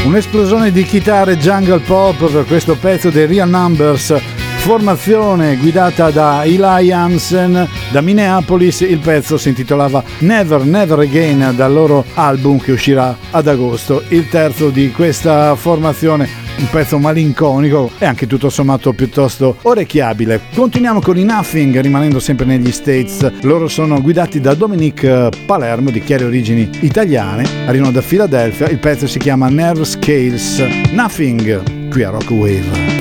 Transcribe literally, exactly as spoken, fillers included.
Un'esplosione di chitarre jungle pop per questo pezzo dei Real Numbers, formazione guidata da Eli Hansen da Minneapolis. Il pezzo si intitolava Never Never Again, dal loro album che uscirà ad agosto, il terzo di questa formazione. Un pezzo malinconico e anche tutto sommato piuttosto orecchiabile. Continuiamo con i Nothing, rimanendo sempre negli States. Loro sono guidati da Dominic Palermo, di chiare origini italiane, arrivano da Philadelphia. Il pezzo si chiama Nerve Scales. Nothing, qui a Rock Wave.